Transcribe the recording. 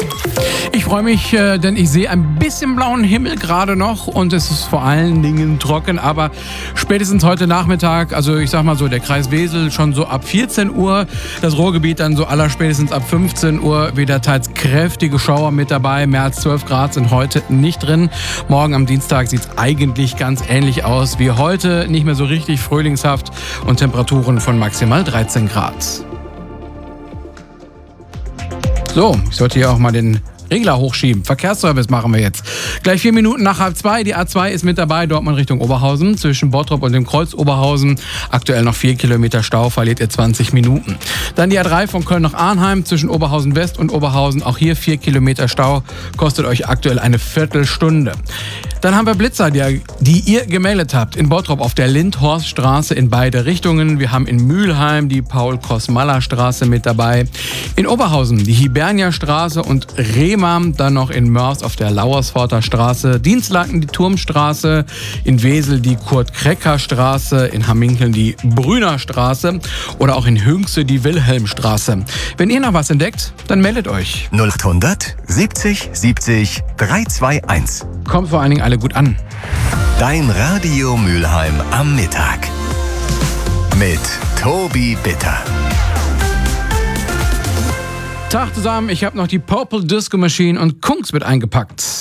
Ich freue mich, denn ich sehe ein bisschen blauen Himmel gerade noch und es ist vor allen Dingen trocken, aber spätestens heute Nachmittag, also ich sag mal so, der Kreis Wesel schon so ab 14 Uhr, das Ruhrgebiet dann so allerspätestens ab 15 Uhr wieder teils kräftige Schauer mit dabei, mehr als 12 Grad sind heute nicht drin. Morgen am Dienstag sieht es eigentlich ganz ähnlich aus wie heute, nicht mehr so richtig frühlingshaft und Temperaturen von maximal 13 Grad. So, ich sollte hier auch mal den Regler hochschieben. Verkehrsservice machen wir jetzt. Gleich 4 Minuten nach 1:30. Die A2 ist mit dabei, Dortmund Richtung Oberhausen. Zwischen Bottrop und dem Kreuz Oberhausen. Aktuell noch 4 Kilometer Stau, verliert ihr 20 Minuten. Dann die A3 von Köln nach Arnheim. Zwischen Oberhausen West und Oberhausen. Auch hier 4 Kilometer Stau. Kostet euch aktuell eine Viertelstunde. Dann haben wir Blitzer, die ihr gemeldet habt. In Bottrop auf der Lindhorststraße in beide Richtungen. Wir haben in Mülheim die Paul-Kosmalla-Straße mit dabei. In Oberhausen die Hibernia-Straße und Rehmarn. Dann noch in Mörs auf der Lauersforter Straße. Dienstlaken die Turmstraße. In Wesel die Kurt-Krecker-Straße. In Hamminkeln die Brüner Straße. Oder auch in Hünxe die Wilhelmstraße. Wenn ihr noch was entdeckt, dann meldet euch. 0800 70 70 321. Kommt vor allen Dingen alle gut an. Dein Radio Mülheim am Mittag. Mit Tobi Bitter. Tag zusammen, ich habe noch die Purple Disco Machine und Kungs mit eingepackt.